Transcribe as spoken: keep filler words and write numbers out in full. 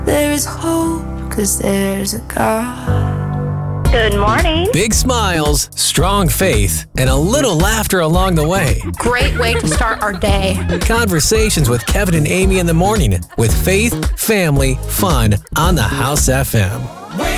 There is hope, cause there's a God. Good morning. Big smiles, strong faith, and a little laughter along the way. Great way to start our day. Conversations with Kevin and Amy in the morning with faith, family, fun on the House F M.